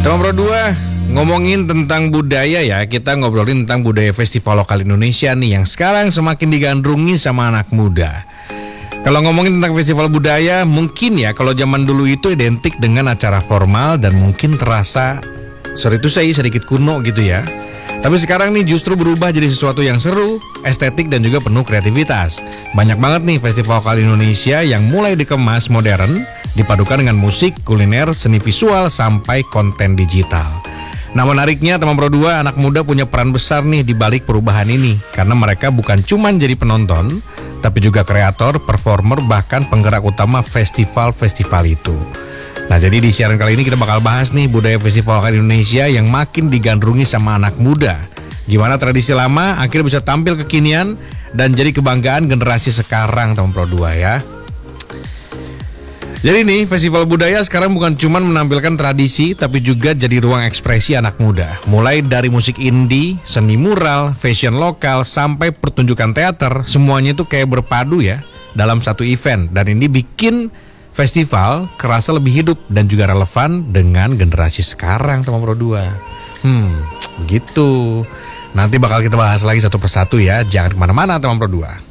Teman Pro 2, ngomongin tentang budaya ya, kita ngobrolin tentang budaya festival lokal Indonesia nih yang sekarang semakin digandrungi sama anak muda. Kalau ngomongin tentang festival budaya, mungkin ya kalau zaman dulu itu identik dengan acara formal dan mungkin terasa, sorry itu saya sedikit kuno gitu ya. Tapi sekarang nih justru berubah jadi sesuatu yang seru, estetik dan juga penuh kreativitas. Banyak banget nih festival lokal Indonesia yang mulai dikemas modern, dipadukan dengan musik, kuliner, seni visual, sampai konten digital. Nah menariknya teman Pro 2, anak muda punya peran besar nih di balik perubahan ini. Karena mereka bukan cuma jadi penonton, tapi juga kreator, performer, bahkan penggerak utama festival-festival itu. Nah jadi di siaran kali ini kita bakal bahas nih budaya festival lokal Indonesia yang makin digandrungi sama anak muda. Gimana tradisi lama akhirnya bisa tampil kekinian dan jadi kebanggaan generasi sekarang teman Pro 2 ya. Jadi nih, festival budaya sekarang bukan cuma menampilkan tradisi, tapi juga jadi ruang ekspresi anak muda. Mulai dari musik indie, seni mural, fashion lokal, sampai pertunjukan teater, semuanya itu kayak berpadu ya dalam satu event. Dan ini bikin festival kerasa lebih hidup dan juga relevan dengan generasi sekarang, teman Pro 2. Begitu. Nanti bakal kita bahas lagi satu persatu ya, jangan kemana-mana teman Pro 2.